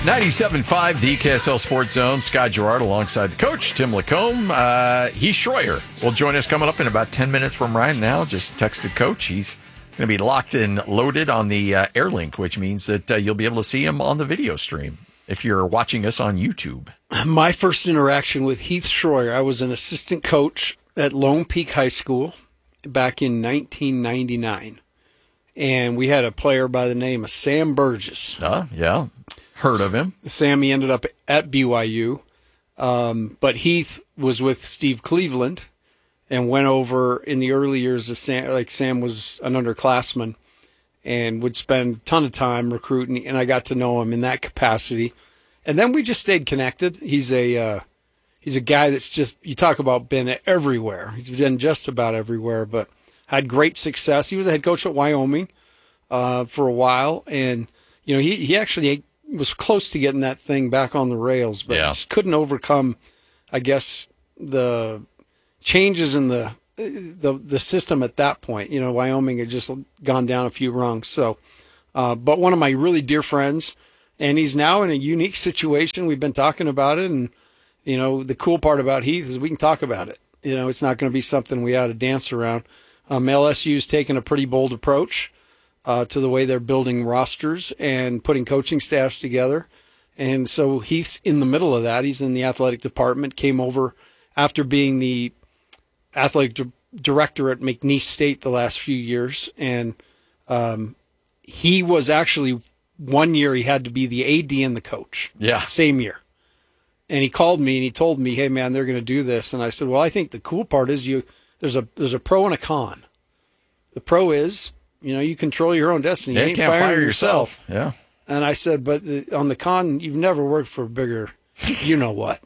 97.5, the KSL Sports Zone. Scott Gerard alongside the coach, Tim Lacombe. Heath Schroyer will join us coming up in about 10 minutes from right now. Just texted Coach. He's going to be locked and loaded on the Airlink, which means that you'll be able to see him on the video stream if you're watching us on YouTube. My first interaction with Heath Schroyer, I was an assistant coach at Lone Peak High School back in 1999. And we had a player by the name of Sam Burgess. Yeah. Heard of him. Sammy ended up at BYU. But Heath was with Steve Cleveland and went over in the early years of Sam. Like Sam was an underclassman and would spend a ton of time recruiting. And I got to know him in that capacity. And then we just stayed connected. He's a guy that's just, you talk about been everywhere. He's been just about everywhere, but had great success. He was a head coach at Wyoming for a while. And, you know, he actually was close to getting that thing back on the rails, but just couldn't overcome, I guess, the changes in the system at that point. You know, Wyoming had just gone down a few rungs. So, but one of my really dear friends, and he's now in a unique situation. We've been talking about it, and, you know, the cool part about Heath is we can talk about it. You know, it's not going to be something we ought to dance around. LSU's taken a pretty bold approach to the way they're building rosters and putting coaching staffs together. And so Heath's in the middle of that. He's in the athletic department, came over after being the athletic director at McNeese State the last few years. And he was actually, one year he had to be the AD and the coach. Yeah. Same year. And he called me and he told me, hey, man, they're going to do this. And I said, well, I think the cool part is there's a pro and a con. The pro is, you know, you control your own destiny. You can't fire yourself. Yeah. And I said, but on the con, you've never worked for a bigger you-know-what.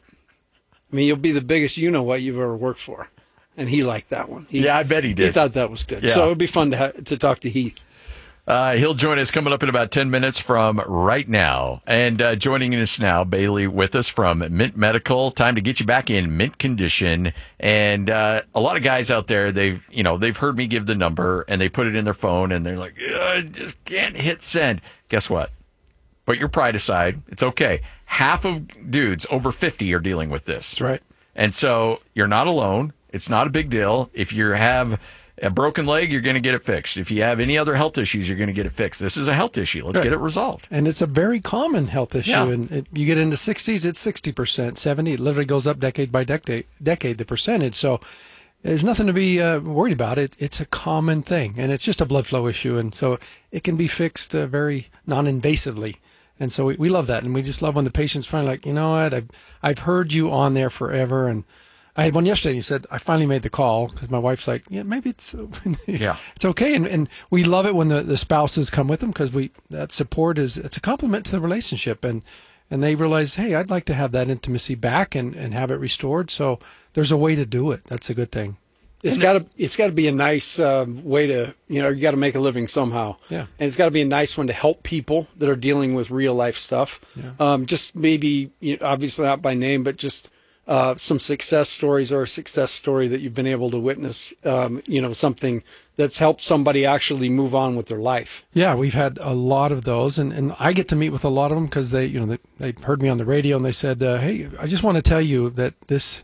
I mean, you'll be the biggest you-know-what you've ever worked for. And he liked that one. I bet he did. He thought that was good. Yeah. So it would be fun to talk to Heath. He'll join us coming up in about 10 minutes from right now. And joining us now, Bailey with us from Mint Medical. Time to get you back in mint condition. And a lot of guys out there, they've heard me give the number and they put it in their phone and they're like, I just can't hit send. Guess what? Put your pride aside. It's okay. Half of dudes over 50 are dealing with this. That's right. And so you're not alone. It's not a big deal. If you have a broken leg, you're going to get it fixed. If you have any other health issues, you're going to get it fixed. This is a health issue. Let's get it resolved. And it's a very common health issue. Yeah. And you get into 60s, it's 60%, 70. It literally goes up decade by decade, the percentage. So there's nothing to be worried about. It's a common thing, and it's just a blood flow issue. And so it can be fixed very non-invasively. And so we love that. And we just love when the patient's finally like, you know what, I've heard you on there forever. And I had one yesterday, and he said, I finally made the call because my wife's like, yeah, maybe it's it's okay. And we love it when the spouses come with them because that support it's a compliment to the relationship. And they realize, hey, I'd like to have that intimacy back and have it restored. So there's a way to do it. That's a good thing. It's got to be a nice way to, you got to make a living somehow. Yeah. And it's got to be a nice one to help people that are dealing with real life stuff. Yeah. Just maybe, obviously not by name, but just some success stories or a success story that you've been able to witness, something that's helped somebody actually move on with their life. Yeah, we've had a lot of those, and I get to meet with a lot of them because they heard me on the radio and they said, hey, I just want to tell you that this,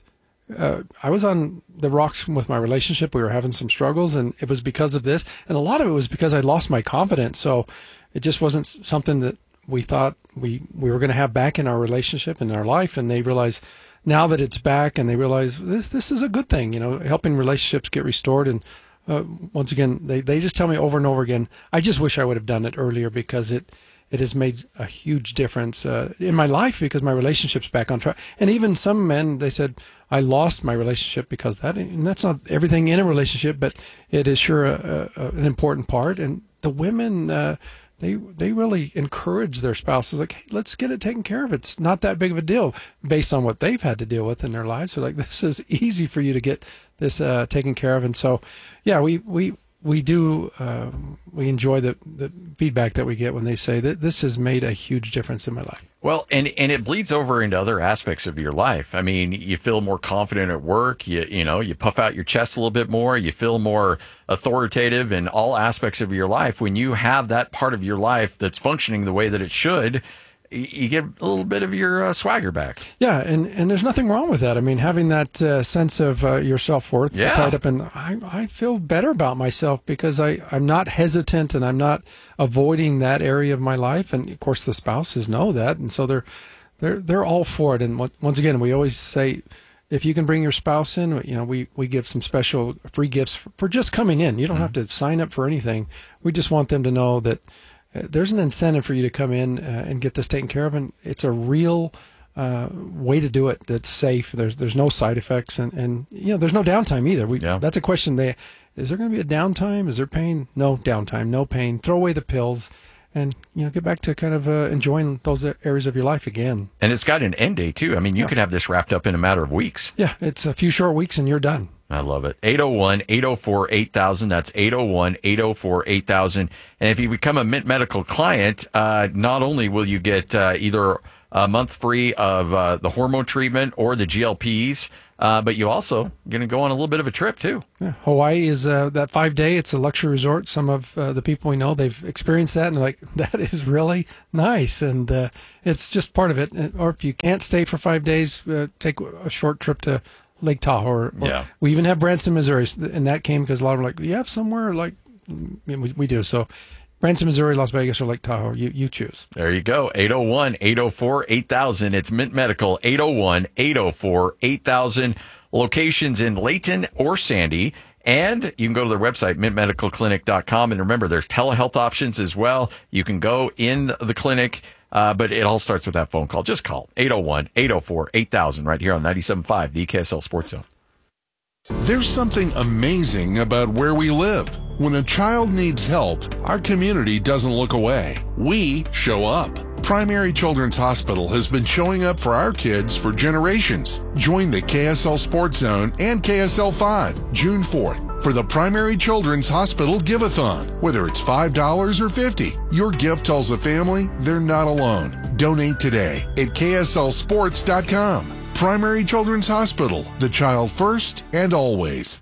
I was on the rocks with my relationship. We were having some struggles, and it was because of this. And a lot of it was because I lost my confidence. So it just wasn't something that we thought we were going to have back in our relationship, in our life. And they realized now that it's back, and they realize this is a good thing, helping relationships get restored. And once again, they just tell me over and over again, I just wish I would have done it earlier because it has made a huge difference in my life because my relationship's back on track. And even some men, they said, I lost my relationship because and that's not everything in a relationship, but it is sure an important part. And the women, they really encourage their spouses, like, hey, let's get it taken care of. It's not that big of a deal based on what they've had to deal with in their lives. So like, this is easy for you to get this taken care of. And so, yeah, we do we enjoy the feedback that we get when they say that this has made a huge difference in my life. Well, and it bleeds over into other aspects of your life. I mean, you feel more confident at work. You puff out your chest a little bit more. You feel more authoritative in all aspects of your life when you have that part of your life that's functioning the way that it should. you get a little bit of your swagger back. Yeah, and there's nothing wrong with that. I mean, having that sense of your self-worth tied up in, I feel better about myself because I'm not hesitant and I'm not avoiding that area of my life. And of course, the spouses know that, and so they're all for it. And once again, we always say, if you can bring your spouse in, we give some special free gifts for just coming in. You don't have to sign up for anything. We just want them to know that there's an incentive for you to come in and get this taken care of, and it's a real way to do it that's safe. There's no side effects, and there's no downtime either. That's a question. Is there going to be a downtime? Is there pain? No downtime, no pain. Throw away the pills, and get back to kind of enjoying those areas of your life again. And it's got an end date too. I mean, you can have this wrapped up in a matter of weeks. Yeah, it's a few short weeks, and you're done. I love it. 801-804-8000. That's 801-804-8000. And if you become a Mint Medical client, not only will you get either a month free of the hormone treatment or the GLPs, but you also going to go on a little bit of a trip too. Yeah. Hawaii is that 5-day. It's a luxury resort. Some of the people we know, they've experienced that and they're like, that is really nice. And it's just part of it. Or if you can't stay for 5 days, take a short trip to Lake Tahoe. We even have Branson, Missouri, and that came because a lot of them are like, do you have somewhere like we do? So Branson, Missouri, Las Vegas, or Lake Tahoe, you choose. There you go. 801-804-8000. It's Mint Medical. 801-804-8000. Locations in Layton or Sandy. And you can go to their website, mintmedicalclinic.com. And remember, there's telehealth options as well. You can go in the clinic, but it all starts with that phone call. Just call 801-804-8000 right here on 97.5, the KSL Sports Zone. There's something amazing about where we live. When a child needs help, our community doesn't look away. We show up. Primary Children's Hospital has been showing up for our kids for generations. Join the KSL Sports Zone and KSL 5 June 4th for the Primary Children's Hospital Give-a-thon. Whether it's $5 or $50, your gift tells the family they're not alone. Donate today at KSLSports.com. Primary Children's Hospital, the child first and always.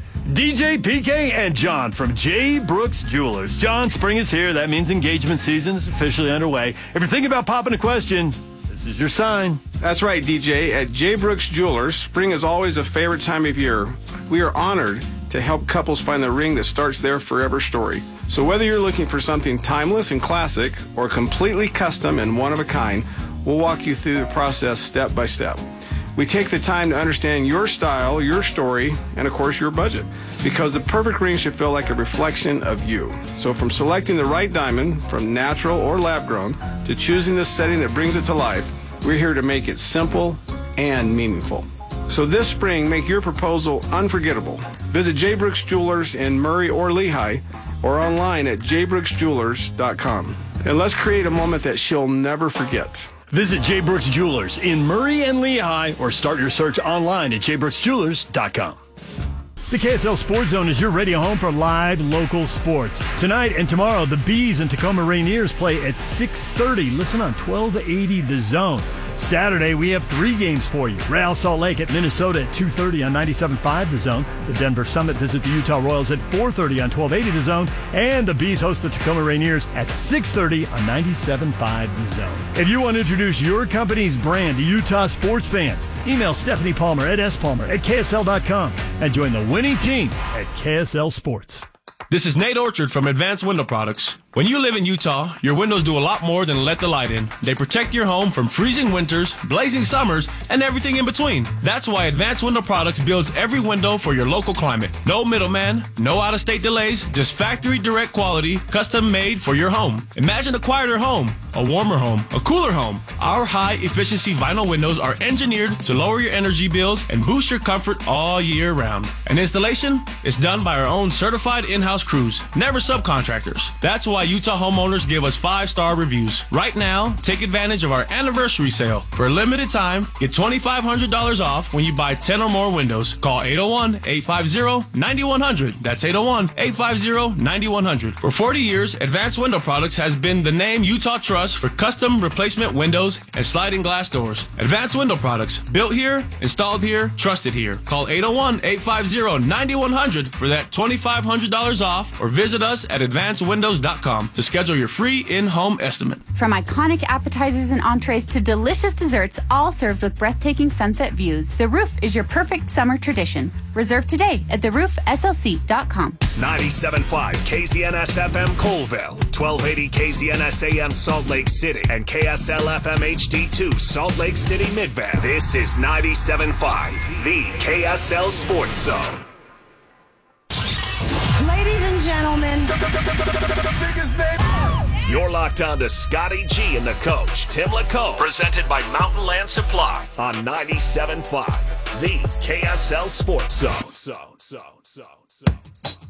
DJ, PK, and John from J. Brooks Jewelers. John, spring is here. That means engagement season is officially underway. If you're thinking about popping a question, this is your sign. That's right, DJ. At J. Brooks Jewelers, spring is always a favorite time of year. We are honored to help couples find the ring that starts their forever story. So whether you're looking for something timeless and classic or completely custom and one of a kind, we'll walk you through the process step by step. We take the time to understand your style, your story, and of course your budget, because the perfect ring should feel like a reflection of you. So from selecting the right diamond, from natural or lab grown, to choosing the setting that brings it to life, we're here to make it simple and meaningful. So this spring, make your proposal unforgettable. Visit J. Brooks Jewelers in Murray or Lehigh, or online at jbrooksjewelers.com. And let's create a moment that she'll never forget. Visit J. Brooks Jewelers in Murray and Lehigh, or start your search online at jbrooksjewelers.com. The KSL Sports Zone is your radio home for live local sports. Tonight and tomorrow, the Bees and Tacoma Rainiers play at 6:30. Listen on 1280 The Zone. Saturday, we have 3 games for you. Real Salt Lake at Minnesota at 2:30 on 97.5 The Zone. The Denver Summit visit the Utah Royals at 4:30 on 1280 The Zone. And the Bees host the Tacoma Rainiers at 6:30 on 97.5 The Zone. If you want to introduce your company's brand to Utah sports fans, email Stephanie Palmer at spalmer@ksl.com and join the winning team at KSL Sports. This is Nate Orchard from Advanced Window Products. When you live in Utah, your windows do a lot more than let the light in. They protect your home from freezing winters, blazing summers, and everything in between. That's why Advanced Window Products builds every window for your local climate. No middleman, no out-of-state delays, just factory direct quality, custom made for your home. Imagine a quieter home, a warmer home, a cooler home. Our high-efficiency vinyl windows are engineered to lower your energy bills and boost your comfort all year round. And installation is done by our own certified in-house crews, never subcontractors. That's why Utah homeowners give us 5-star reviews. Right now, take advantage of our anniversary sale. For a limited time, get $2,500 off when you buy 10 or more windows. Call 801-850-9100. That's 801-850-9100. For 40 years, Advanced Window Products has been the name Utah trusts for custom replacement windows and sliding glass doors. Advanced Window Products, built here, installed here, trusted here. Call 801-850-9100 for that $2,500 off, or visit us at advancedwindows.com. KSLSportsZone.com to schedule your free in-home estimate. From iconic appetizers and entrees to delicious desserts, all served with breathtaking sunset views, The Roof is your perfect summer tradition. Reserve today at theroofslc.com. 97.5 KZNS FM Colville, 1280 KZNS AM Salt Lake City, and KSL FM HD2 Salt Lake City Midvale. This is 97.5, the KSL Sports Zone. Ladies and gentlemen, the biggest name. You're locked on to Scotty G and the coach, Tim LaComb, presented by Mountain Land Supply on 97.5, the KSL Sports Zone.